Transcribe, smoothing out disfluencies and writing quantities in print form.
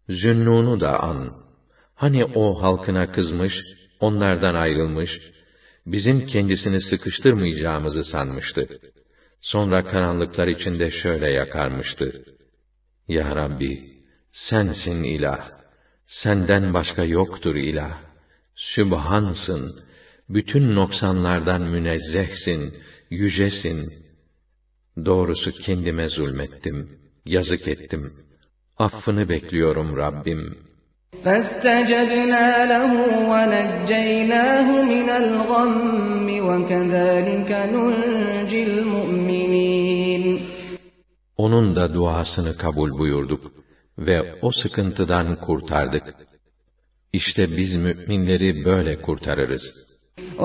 Zünnûn'u da an. Hani o halkına kızmış, onlardan ayrılmış, bizim kendisini sıkıştırmayacağımızı sanmıştı. Sonra karanlıklar içinde şöyle yakarmıştı: Ya Rabbi, sensin ilah, senden başka yoktur ilah. Sübhansın, bütün noksanlardan münezzehsin, yücesin. Doğrusu kendime zulmettim, yazık ettim. Affını bekliyorum Rabbim. فَاسْتَجَبْنَا لَهُ وَنَجَّيْنَاهُ مِنَ الْغَمِّ وَكَذَٰلِكَ نُنْجِي الْمُؤْمِنِينَ. Onun da duasını kabul buyurduk ve o sıkıntıdan kurtardık. İşte biz müminleri böyle kurtarırız.